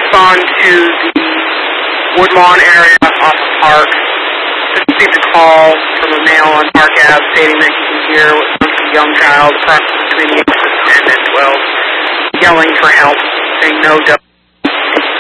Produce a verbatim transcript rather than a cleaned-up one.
respond to the Woodlawn area off of Park. Just received a call from a male on Park Ave stating that he can hear a young child approximately between the ages of ten and twelve yelling for help, saying no, don't.